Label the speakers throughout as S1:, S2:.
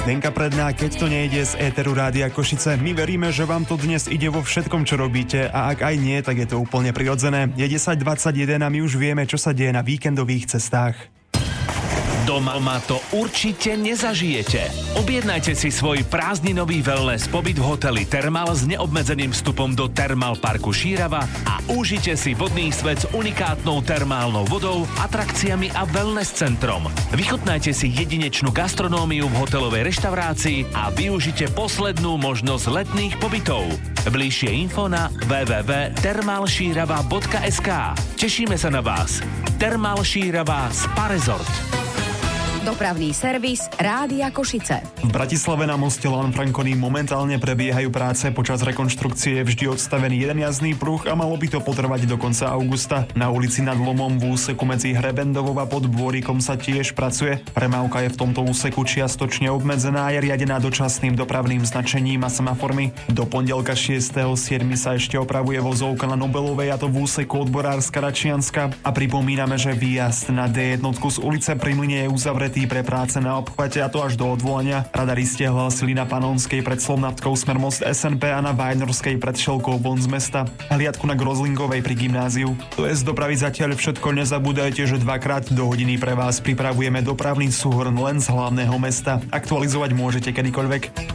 S1: Zdenka Predná, Keď to nejde, z éteru Rádia Košice. My veríme, že vám to dnes ide vo všetkom, čo robíte, a ak aj nie, tak je to úplne prirodzené. Je 10:21 a my už vieme, čo sa deje na víkendových cestách.
S2: Doma to určite nezažijete. Objednajte si svoj prázdninový wellness pobyt v hoteli Thermal s neobmedzeným vstupom do Thermal parku Šírava a užite si vodný svet s unikátnou termálnou vodou, atrakciami a wellness centrom. Vychutnajte si jedinečnú gastronómiu v hotelovej reštaurácii a využite poslednú možnosť letných pobytov. Bližšie info na www.thermalšírava.sk. Tešíme sa na vás. Thermal Šírava Spa Resort.
S3: Dopravný servis Rádia Košice.
S1: V Bratislave na moste Lan Franconi momentálne prebiehajú práce. Počas rekonštrukcie je vždy odstavený jeden jazdný pruh a malo by to potrvať do konca augusta. Na ulici Nad Lomom v úseku medzi Hrebendovou a Pod Bôrikom sa tiež pracuje. Premávka je v tomto úseku čiastočne obmedzená a je riadená dočasným dopravným značením a semaformi. Do pondelka 6.7. sa ešte opravuje vozovka na Nobelovej, a to v úseku Odborárska Račianska. A pripomíname, že výjazd na D1 z ulice Pri Mlyne je uzavretý pre práce na obchvate, a to až do odvolania. Radaristi hlásili na Panonskej pred Slovnatkou smer most SNP a na Vajnorskej pred Šelkou von z mesta. Hliadku na Grozlingovej pri gymnáziu. To je z dopravy zatiaľ všetko. Nezabúdajte, že 2x do hodiny pre vás pripravujeme dopravný súhrn len z hlavného mesta. Aktualizovať môžete kedykoľvek.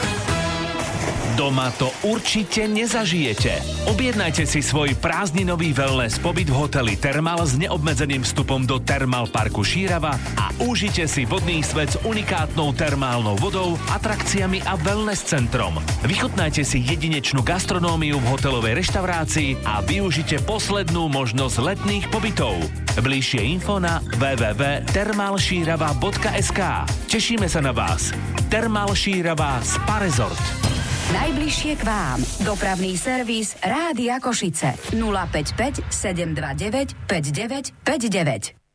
S2: Doma to určite nezažijete. Objednajte si svoj prázdninový wellness pobyt v hoteli Thermal s neobmedzeným vstupom do Thermal parku Šírava a užite si vodný svet s unikátnou termálnou vodou, atrakciami a wellness centrom. Vychutnajte si jedinečnú gastronómiu v hotelovej reštaurácii a využite poslednú možnosť letných pobytov. Bližšie info na www.thermalšírava.sk. Tešíme sa na vás. Thermal Šírava Spa Resort.
S3: Najbližšie k vám. Dopravný servis Rádia Košice. 055 729 5959.